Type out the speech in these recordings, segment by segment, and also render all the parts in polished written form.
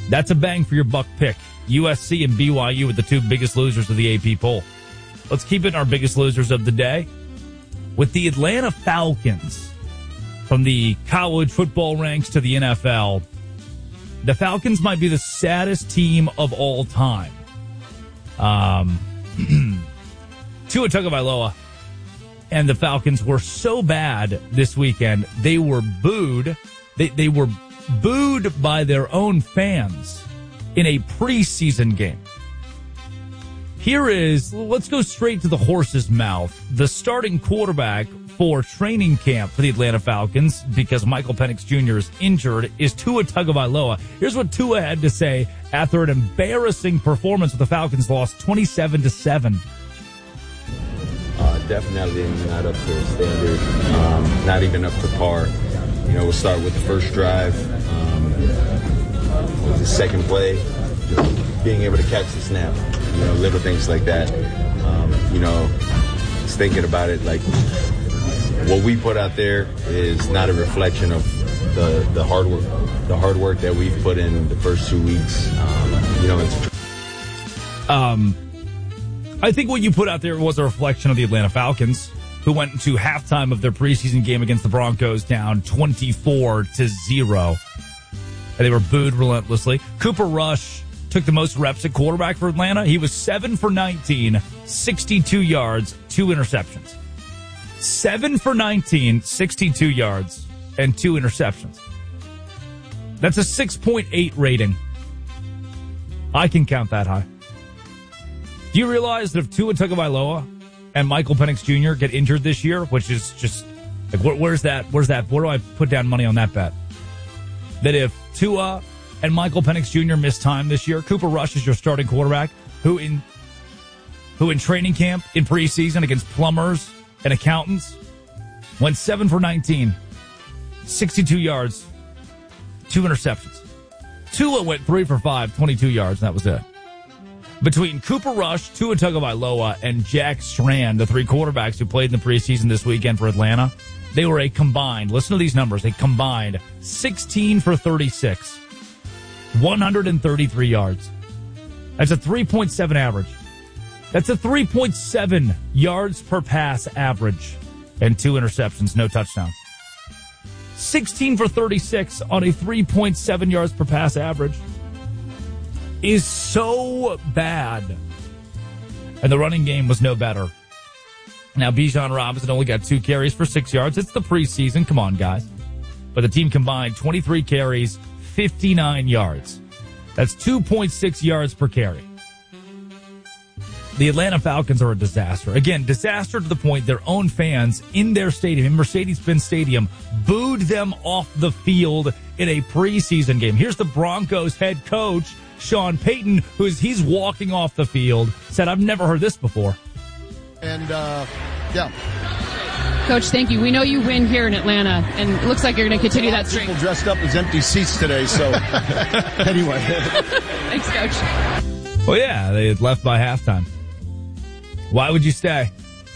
That's a bang for your buck pick. USC and BYU with the two biggest losers of the AP poll. Let's keep it in our biggest losers of the day with the Atlanta Falcons. From the college football ranks to the NFL, the Falcons might be the saddest team of all time. Tua Tagovailoa and the Falcons were so bad this weekend, they were booed. They were booed by their own fans in a preseason game. Let's go straight to the horse's mouth. The starting quarterback for training camp for the Atlanta Falcons, because Michael Penix Jr. is injured, is Tua Tagovailoa. Here's what Tua had to say after an embarrassing performance with the Falcons lost 27-7. Definitely not up to standard, not even up to par. We'll start with the first drive. The second play, just being able to catch the snap, little things like that. Just thinking about it, like what we put out there is not a reflection of the hard work that we've put in the first 2 weeks. I think what you put out there was a reflection of the Atlanta Falcons, who went into halftime of their preseason game against the Broncos down 24-0. And they were booed relentlessly. Cooper Rush took the most reps at quarterback for Atlanta. He was 7 for 19, 62 yards, 2 interceptions. 7 for 19, 62 yards, and 2 interceptions. That's a 6.8 rating. I can count that high. Do you realize that if Tua Tagovailoa and Michael Penix Jr. get injured this year, which is just like, where's that? Where do I put down money on that bet? That if Tua and Michael Penix Jr. miss time this year, Cooper Rush is your starting quarterback, who in training camp, in preseason against plumbers and accountants, went 7 for 19, 62 yards, 2 interceptions. Tua went 3 for 5, 22 yards, and that was it. Between Cooper Rush, Tua Tagovailoa, and Jack Strand, the 3 quarterbacks who played in the preseason this weekend for Atlanta, they were a combined, listen to these numbers, a combined 16 for 36, 133 yards. That's a 3.7 average. That's a 3.7 yards per pass average, and 2 interceptions, no touchdowns. 16 for 36 on a 3.7 yards per pass average is so bad. And the running game was no better. Now, Bijan Robinson only got 2 carries for 6 yards. It's the preseason. Come on, guys. But the team combined 23 carries, 59 yards. That's 2.6 yards per carry. The Atlanta Falcons are a disaster. Again, disaster to the point their own fans in their stadium, in Mercedes-Benz Stadium, booed them off the field in a preseason game. Here's the Broncos head coach, Sean Payton, he's walking off the field, said, I've never heard this before. And, yeah. Coach, thank you. We know you win here in Atlanta, and it looks like you're going to continue that streak. People dressed up as empty seats today, so anyway. Thanks, Coach. Well, yeah, they had left by halftime. Why would you stay?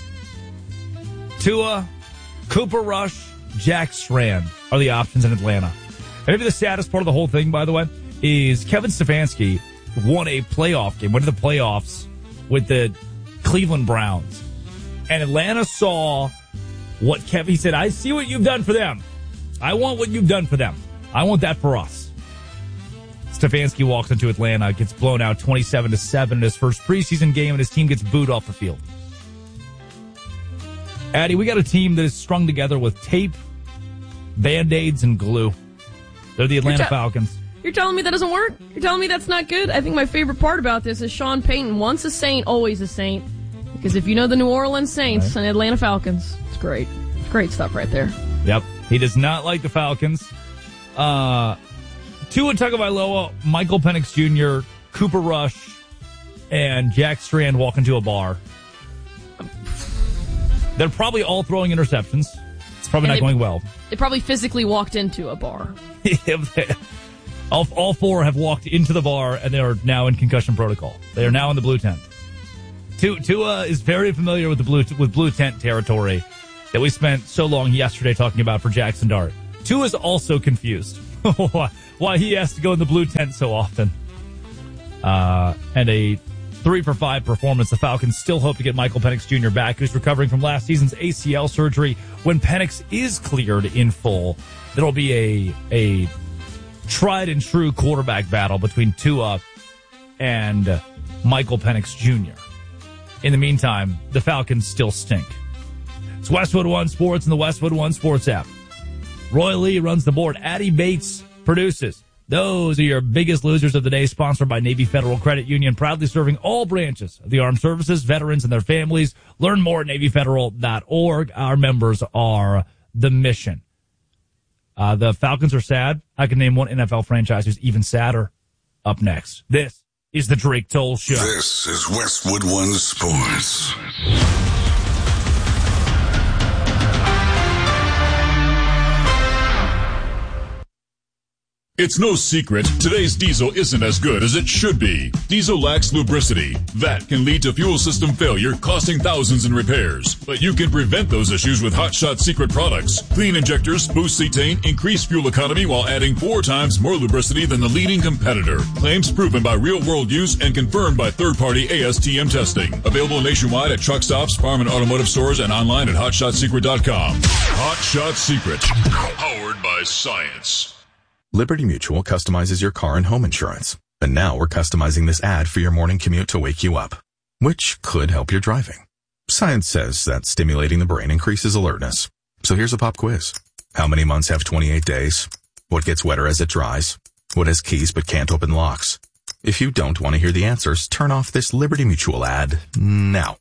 Tua, Cooper Rush, Jack Strand are the options in Atlanta. And maybe the saddest part of the whole thing, by the way, is Kevin Stefanski won a playoff game, went to the playoffs with the Cleveland Browns. And Atlanta saw what he said, I see what you've done for them. I want what you've done for them. I want that for us. Stefanski walks into Atlanta, gets blown out 27-7 in his first preseason game, and his team gets booed off the field. Addy, we got a team that is strung together with tape, Band-Aids, and glue. They're the Atlanta Falcons. You're telling me that doesn't work? You're telling me that's not good? I think my favorite part about this is Sean Payton, once a saint, always a saint. Because if you know the New Orleans Saints and Atlanta Falcons, it's great. It's great stuff right there. Yep. He does not like the Falcons. Tua Tagovailoa, Michael Penix Jr., Cooper Rush, and Jack Strand walk into a bar. They're probably all throwing interceptions. It's probably not going well. They probably physically walked into a bar. All 4 have walked into the bar, and they are now in concussion protocol. They are now in the blue tent. Tua is very familiar with the blue tent territory that we spent so long yesterday talking about for Jackson Dart. Tua is also confused. why he has to go in the blue tent so often. And a 3-for-5 performance. The Falcons still hope to get Michael Penix Jr. back, who's recovering from last season's ACL surgery. When Penix is cleared in full, there'll be a tried and true quarterback battle between Tua and Michael Penix Jr. In the meantime, the Falcons still stink. It's Westwood One Sports and the Westwood One Sports app. Roy Lee runs the board. Addie Bates produces. Those are your biggest losers of the day, sponsored by Navy Federal Credit Union, proudly serving all branches of the armed services, veterans, and their families. Learn more at NavyFederal.org. Our members are the mission. The Falcons are sad. I can name one NFL franchise who's even sadder. Up next. This is the Drake Toll Show. This is Westwood One Sports. It's no secret, today's diesel isn't as good as it should be. Diesel lacks lubricity. That can lead to fuel system failure, costing thousands in repairs. But you can prevent those issues with Hot Shot Secret products. Clean injectors, boost cetane, increase fuel economy while adding 4 times more lubricity than the leading competitor. Claims proven by real-world use and confirmed by third-party ASTM testing. Available nationwide at truck stops, farm and automotive stores, and online at HotShotSecret.com. Hot Shot Secret. Powered by science. Liberty Mutual customizes your car and home insurance. And now we're customizing this ad for your morning commute to wake you up, which could help your driving. Science says that stimulating the brain increases alertness. So here's a pop quiz. How many months have 28 days? What gets wetter as it dries? What has keys but can't open locks? If you don't want to hear the answers, turn off this Liberty Mutual ad now.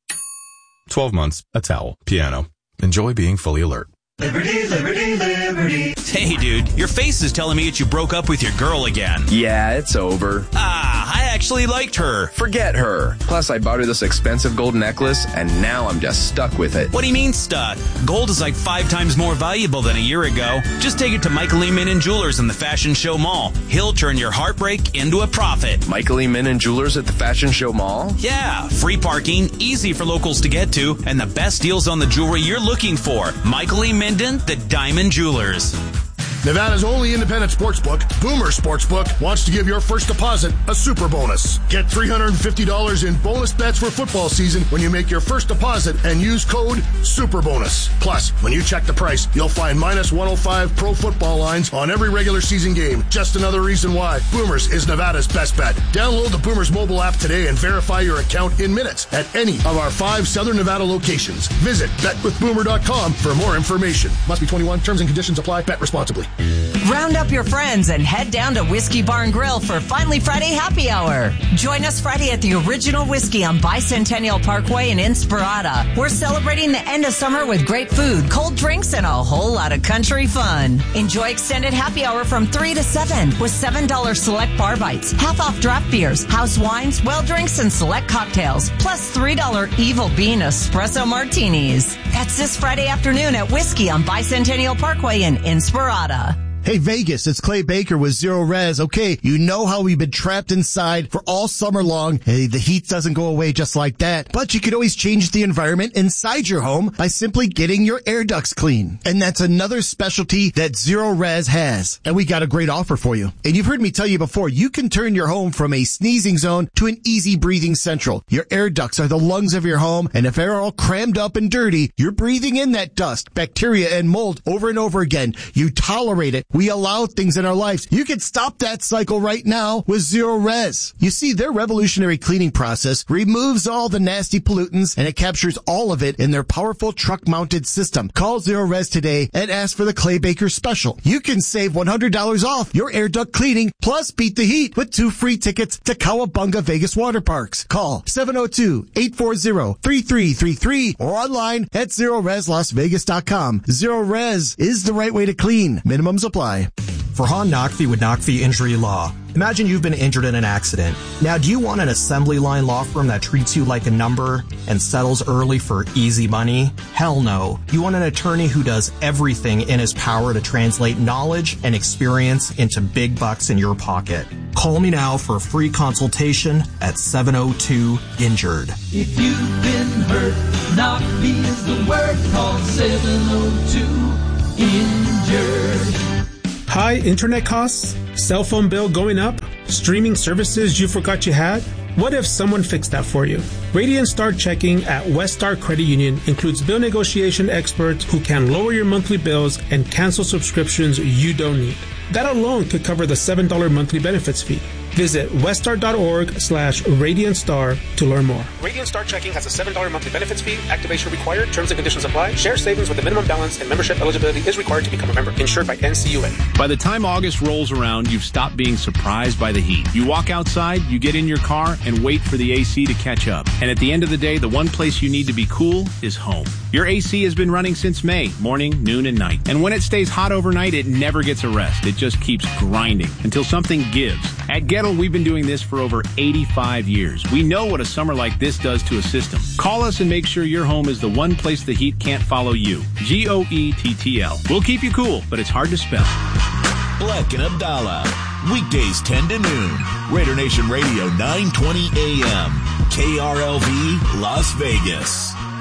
12 months, a towel, piano. Enjoy being fully alert. Liberty, liberty, liberty. Hey, dude, your face is telling me that you broke up with your girl again. Yeah, it's over. I actually liked her. Forget her. Plus, I bought her this expensive gold necklace, and now I'm just stuck with it. What do you mean stuck? Gold is like 5 times more valuable than a year ago. Just take it to Michael E. Minnan Jewelers in the Fashion Show Mall. He'll turn your heartbreak into a profit. Michael E. Minnan Jewelers at the Fashion Show Mall? Yeah, free parking, easy for locals to get to, and the best deals on the jewelry you're looking for. Michael E. Minnan, the Diamond Jewelers. Nevada's only independent sportsbook, Boomer Sportsbook, wants to give your first deposit a super bonus. Get $350 in bonus bets for football season when you make your first deposit and use code SUPERBONUS. Plus, when you check the price, you'll find minus 105 pro football lines on every regular season game. Just another reason why Boomers is Nevada's best bet. Download the Boomers mobile app today and verify your account in minutes at any of our 5 Southern Nevada locations. Visit betwithboomer.com for more information. Must be 21. Terms and conditions apply. Bet responsibly. Round up your friends and head down to Whiskey Barn Grill for Finally Friday Happy Hour. Join us Friday at the Original Whiskey on Bicentennial Parkway in Inspirada. We're celebrating the end of summer with great food, cold drinks, and a whole lot of country fun. Enjoy extended happy hour from 3 to 7 with $7 select bar bites, half off draft beers, house wines, well drinks, and select cocktails, plus $3 Evil Bean espresso martinis. That's this Friday afternoon at Whiskey on Bicentennial Parkway in Inspirada. Hey Vegas, it's Clay Baker with Zero Res. Okay, you know how we've been trapped inside for all summer long. Hey, the heat doesn't go away just like that. But you can always change the environment inside your home by simply getting your air ducts clean. And that's another specialty that Zero Res has. And we got a great offer for you. And you've heard me tell you before, you can turn your home from a sneezing zone to an easy breathing central. Your air ducts are the lungs of your home, and if they're all crammed up and dirty, you're breathing in that dust, bacteria, and mold over and over again. You tolerate it. We allow things in our lives. You can stop that cycle right now with Zero Res. You see, their revolutionary cleaning process removes all the nasty pollutants, and it captures all of it in their powerful truck-mounted system. Call Zero Res today and ask for the Clay Baker special. You can save $100 off your air duct cleaning, plus beat the heat with 2 free tickets to Cowabunga Vegas Water Parks. Call 702-840-3333 or online at ZeroResLasVegas.com. Zero Res is the right way to clean. Minimums apply. Farhan Naqvi with Naqvi Injury Law. Imagine you've been injured in an accident. Now, do you want an assembly line law firm that treats you like a number and settles early for easy money? Hell no. You want an attorney who does everything in his power to translate knowledge and experience into big bucks in your pocket. Call me now for a free consultation at 702-INJURED. If you've been hurt, Naqvi is the word. Call 702-INJURED. High internet costs? Cell phone bill going up? Streaming services you forgot you had? What if someone fixed that for you? Radiant Star Checking at West Star Credit Union includes bill negotiation experts who can lower your monthly bills and cancel subscriptions you don't need. That alone could cover the $7 monthly benefits fee. Visit weststar.org/RadiantStar to learn more. Radiant Star Checking has a $7 monthly benefits fee. Activation required. Terms and conditions apply. Share savings with a minimum balance and membership eligibility is required to become a member. Insured by NCUA. By the time August rolls around, you've stopped being surprised by the heat. You walk outside, you get in your car, and wait for the AC to catch up. And at the end of the day, the one place you need to be cool is home. Your AC has been running since May, morning, noon, and night. And when it stays hot overnight, it never gets a rest. It just keeps grinding until something gives. At Gettle, we've been doing this for over 85 years. We know what a summer like this does to a system. Call us and make sure your home is the one place the heat can't follow you. GOETTL. We'll keep you cool, but it's hard to spell. Black and Abdallah. Weekdays 10 to noon. Raider Nation Radio 920 AM. KRLV, Las Vegas.